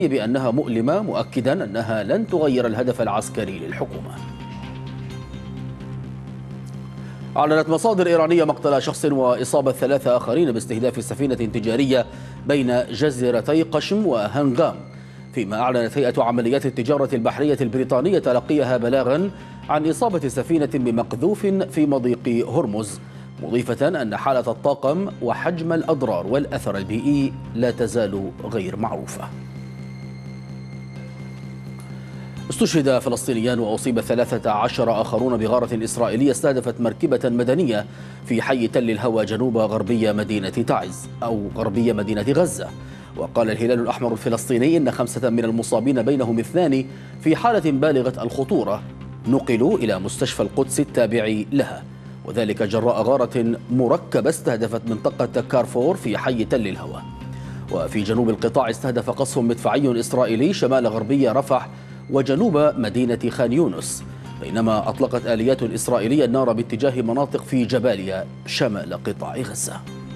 بأنها مؤلمة، مؤكدا أنها لن تغير الهدف العسكري للحكومة. أعلنت مصادر إيرانية مقتل شخص وإصابة 3 آخرين باستهداف سفينة تجارية بين جزيرتي قشم وهنغام، فيما أعلنت هيئة عمليات التجارة البحرية البريطانية تلقيها بلاغا عن إصابة سفينة بمقذوف في مضيق هرمز، مضيفة أن حالة الطاقم وحجم الأضرار والأثر البيئي لا تزال غير معروفة. استشهد فلسطينيان وأصيب 13 آخرون بغارة إسرائيلية استهدفت مركبة مدنية في حي تل الهوى جنوب غربية مدينة تعز أو غربية مدينة غزة. وقال الهلال الأحمر الفلسطيني إن 5 من المصابين بينهم 2 في حالة بالغة الخطورة نقلوا إلى مستشفى القدس التابع لها، وذلك جراء غارة مركبة استهدفت منطقة كارفور في حي تل الهوى. وفي جنوب القطاع استهدف قصف مدفعي إسرائيلي شمال غربي رفح وجنوب مدينة خان يونس، بينما أطلقت آليات إسرائيلية النار باتجاه مناطق في جباليا شمال قطاع غزة.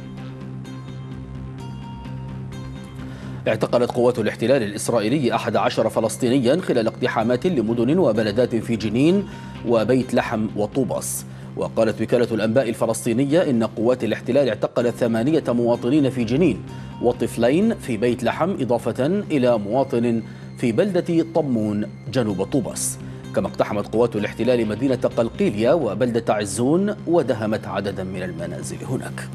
اعتقلت قوات الاحتلال الإسرائيلي 11 فلسطينيا خلال اقتحامات لمدن وبلدات في جنين وبيت لحم وطوباس. وقالت وكالة الأنباء الفلسطينية إن قوات الاحتلال اعتقلت 8 مواطنين في جنين وطفلين في بيت لحم، إضافة إلى مواطن في بلدة طمون جنوب طوباس. كما اقتحمت قوات الاحتلال مدينة قلقيلية وبلدة عزون ودهمت عددا من المنازل هناك.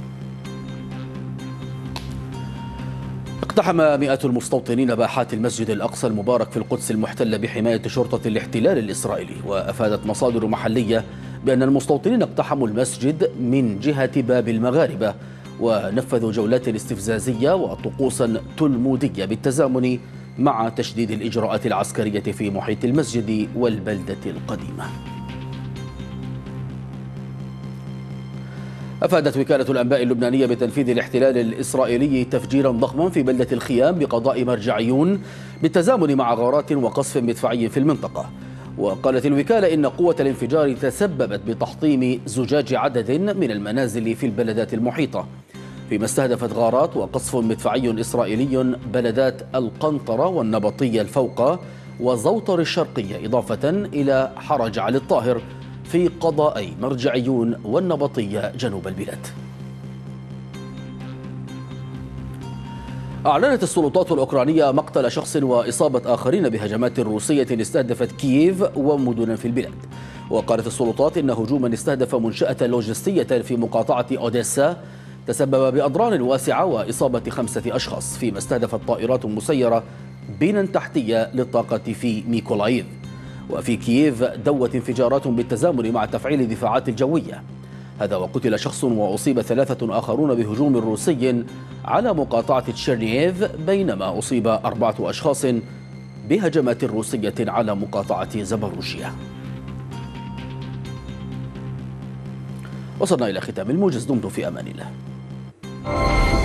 اقتحم مئات المستوطنين باحات المسجد الأقصى المبارك في القدس المحتلة بحماية شرطة الاحتلال الإسرائيلي. وأفادت مصادر محلية بأن المستوطنين اقتحموا المسجد من جهة باب المغاربة ونفذوا جولات استفزازية وطقوسا تلمودية بالتزامن مع تشديد الإجراءات العسكرية في محيط المسجد والبلدة القديمة. أفادت وكالة الأنباء اللبنانية بتنفيذ الاحتلال الإسرائيلي تفجيرا ضخما في بلدة الخيام بقضاء مرجعيون بالتزامن مع غارات وقصف مدفعي في المنطقة. وقالت الوكالة إن قوة الانفجار تسببت بتحطيم زجاج عدد من المنازل في البلدات المحيطة، فيما استهدفت غارات وقصف مدفعي إسرائيلي بلدات القنطرة والنبطية الفوقة وزوطر الشرقية، إضافة إلى حرج علي الطاهر في قضاءي مرجعيون والنبطية جنوب البلاد. أعلنت السلطات الأوكرانية مقتل شخص وإصابة آخرين بهجمات روسية استهدفت كييف ومدن في البلاد. وقالت السلطات إن هجوما استهدف منشأة لوجستية في مقاطعة أوديسا تسبب بأضرار واسعة وإصابة 5 أشخاص، فيما استهدفت طائرات مسيرة بنى تحتية للطاقة في ميكولايف. وفي كييف دوت انفجارات بالتزامن مع تفعيل الدفاعات الجوية. هذا وقتل شخص وأصيب 3 آخرون بهجوم روسي على مقاطعة تشيرنييف، بينما أصيب 4 أشخاص بهجمات روسية على مقاطعة زاباروجيا. وصلنا إلى ختام الموجز، دمتم في أمان الله.